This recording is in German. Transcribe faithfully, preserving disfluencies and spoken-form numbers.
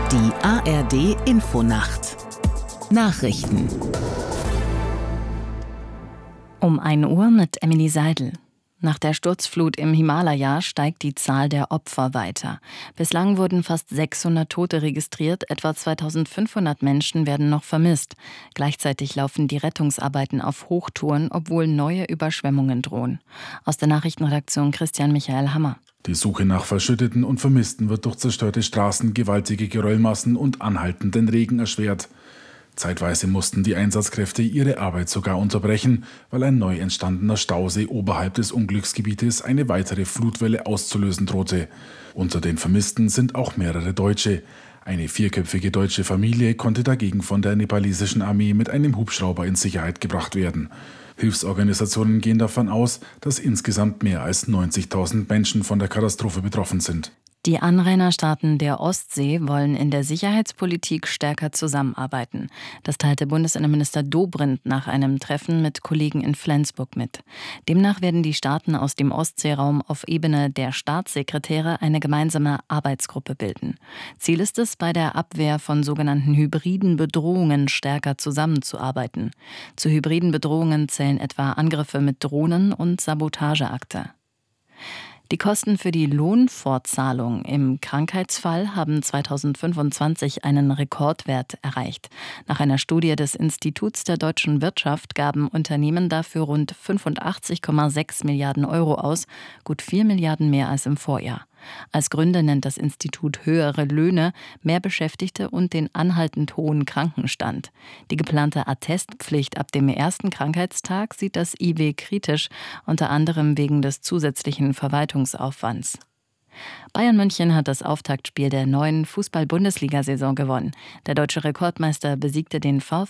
Die A R D-Infonacht Nachrichten Um ein Uhr mit Emily Seidel. Nach der Sturzflut im Himalaya steigt die Zahl der Opfer weiter. Bislang wurden fast sechshundert Tote registriert, etwa zweitausendfünfhundert Menschen werden noch vermisst. Gleichzeitig laufen die Rettungsarbeiten auf Hochtouren, obwohl neue Überschwemmungen drohen. Aus der Nachrichtenredaktion Christian Michael Hammer. Die Suche nach Verschütteten und Vermissten wird durch zerstörte Straßen, gewaltige Geröllmassen und anhaltenden Regen erschwert. Zeitweise mussten die Einsatzkräfte ihre Arbeit sogar unterbrechen, weil ein neu entstandener Stausee oberhalb des Unglücksgebietes eine weitere Flutwelle auszulösen drohte. Unter den Vermissten sind auch mehrere Deutsche. Eine vierköpfige deutsche Familie konnte dagegen von der nepalesischen Armee mit einem Hubschrauber in Sicherheit gebracht werden. Hilfsorganisationen gehen davon aus, dass insgesamt mehr als neunzigtausend Menschen von der Katastrophe betroffen sind. Die Anrainerstaaten der Ostsee wollen in der Sicherheitspolitik stärker zusammenarbeiten. Das teilte Bundesinnenminister Dobrindt nach einem Treffen mit Kollegen in Flensburg mit. Demnach werden die Staaten aus dem Ostseeraum auf Ebene der Staatssekretäre eine gemeinsame Arbeitsgruppe bilden. Ziel ist es, bei der Abwehr von sogenannten hybriden Bedrohungen stärker zusammenzuarbeiten. Zu hybriden Bedrohungen zählen etwa Angriffe mit Drohnen und Sabotageakte. Die Kosten für die Lohnfortzahlung im Krankheitsfall haben zweitausendfünfundzwanzig einen Rekordwert erreicht. Nach einer Studie des Instituts der deutschen Wirtschaft gaben Unternehmen dafür rund fünfundachtzig Komma sechs Milliarden Euro aus, gut vier Milliarden mehr als im Vorjahr. Als Gründe nennt das Institut höhere Löhne, mehr Beschäftigte und den anhaltend hohen Krankenstand. Die geplante Attestpflicht ab dem ersten Krankheitstag sieht das I W kritisch, unter anderem wegen des zusätzlichen Verwaltungsaufwands. Bayern München hat das Auftaktspiel der neuen Fußball-Bundesliga-Saison gewonnen. Der deutsche Rekordmeister besiegte den VfB